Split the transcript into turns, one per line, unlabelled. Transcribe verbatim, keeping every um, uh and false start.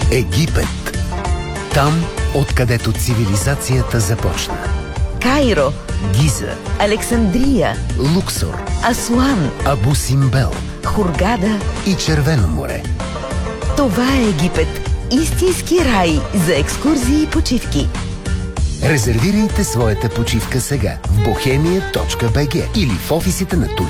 Египет. Там, откъдето цивилизацията започна.
Кайро,
Гиза,
Александрия,
Луксор,
Асуан,
Абу Симбел
Хургада.
и Червено море.
Това е Египет. Истински рай за екскурзии и почивки.
Резервирайте своята почивка сега в бохемия точка бг или в офисите на